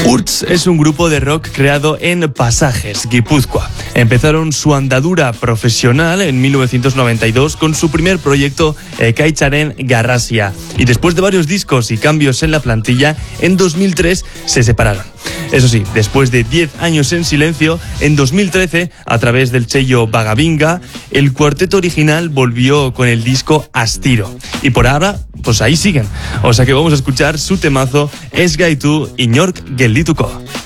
Urtz es un grupo de rock creado en Pasajes, Guipúzcoa. Empezaron su andadura profesional en 1992 con su primer proyecto Ekaitzaren Garrasia, y después de varios discos y cambios en la plantilla, en 2003 se separaron. Eso sí, después de 10 años en silencio, en 2013, a través del sello Vagabinga, el cuarteto original volvió con el disco Astiro. Y por ahora, pues ahí siguen. O sea que vamos a escuchar su temazo Ez Gaitu Inork Geldituko.